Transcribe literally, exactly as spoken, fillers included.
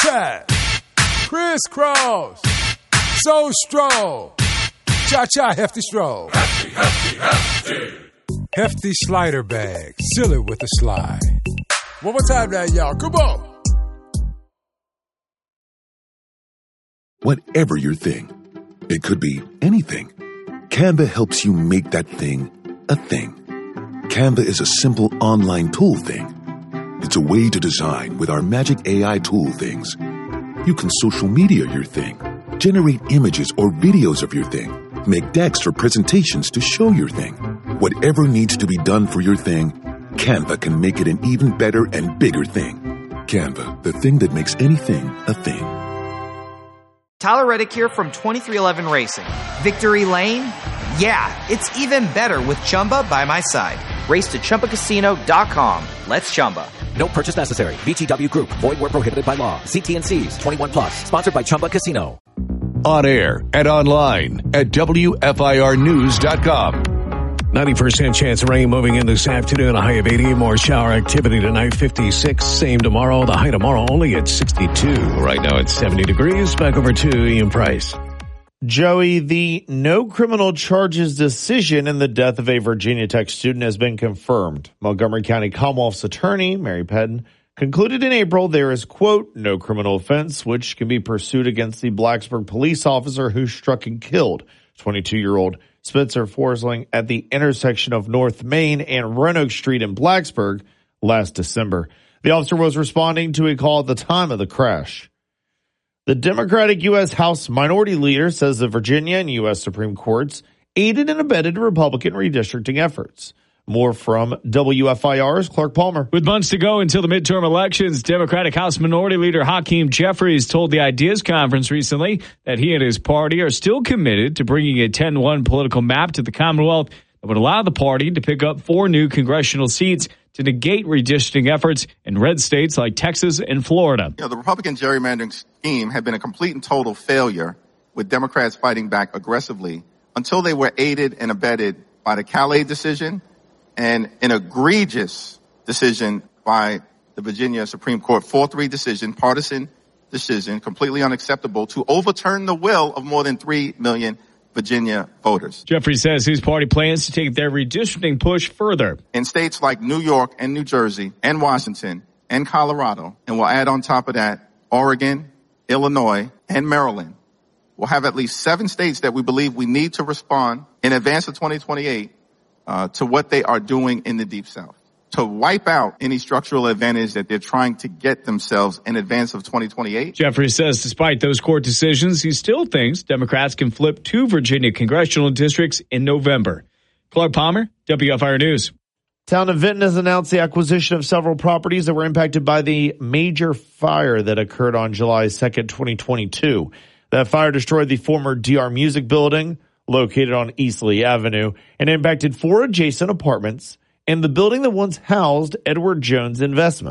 tap, crisscross, so stroll, cha-cha hefty stroll. Hefty, hefty, hefty. Hefty slider bag, seal it with a slide. One more time now, y'all, come on. Whatever your thing, it could be anything. Canva helps you make that thing a thing. Canva is a simple online tool thing. It's a way to design with our magic A I tool things. You can social media your thing, generate images or videos of your thing, make decks or presentations to show your thing. Whatever needs to be done for your thing, Canva can make it an even better and bigger thing. Canva, the thing that makes anything a thing. Tyler Reddick here from twenty-three eleven Racing. Victory Lane? Yeah, it's even better with Chumba by my side. Race to Chumba Casino dot com. Let's Chumba. No purchase necessary. V G W Group. Void where prohibited by law. See T and C's. twenty-one plus. Sponsored by Chumba Casino. On air and online at W F I R news dot com. ninety percent chance of rain moving in this afternoon. A high of eighty. More shower activity tonight. fifty-six. Same tomorrow. The high tomorrow only at sixty-two. Right now it's seventy degrees. Back over to Ian Price. Joey, the no criminal charges decision in the death of a Virginia Tech student has been confirmed. Montgomery County Commonwealth's attorney, Mary Pedden, concluded in April there is, quote, no criminal offense which can be pursued against the Blacksburg police officer who struck and killed twenty-two-year-old Spencer Forsling at the intersection of North Main and Roanoke Street in Blacksburg last December. The officer was responding to a call at the time of the crash. The Democratic U S House Minority Leader says the Virginia and U S Supreme Courts aided and abetted Republican redistricting efforts. More from W F I R's Clark Palmer. With months to go until the midterm elections, Democratic House Minority Leader Hakeem Jeffries told the Ideas Conference recently that he and his party are still committed to bringing a ten one political map to the Commonwealth that would allow the party to pick up four new congressional seats to negate redistricting efforts in red states like Texas and Florida. You know, the Republican gerrymandering scheme had been a complete and total failure, with Democrats fighting back aggressively until they were aided and abetted by the Calais decision and an egregious decision by the Virginia Supreme Court, four three decision, partisan decision, completely unacceptable, to overturn the will of more than three million Virginia voters. Jeffrey says his party plans to take their redistricting push further. In states like New York and New Jersey and Washington and Colorado, and we'll add on top of that Oregon, Illinois, and Maryland, we'll have at least seven states that we believe we need to respond in advance of twenty twenty-eight uh, to what they are doing in the Deep South, to wipe out any structural advantage that they're trying to get themselves in advance of twenty twenty-eight. Jeffrey says despite those court decisions, he still thinks Democrats can flip two Virginia congressional districts in November. Clark Palmer, W F I R News. Town of Vinton has announced the acquisition of several properties that were impacted by the major fire that occurred on July second, twenty twenty-two. That fire destroyed the former D R Music building located on Eastleigh Avenue and impacted four adjacent apartments and the building that once housed Edward Jones Investments.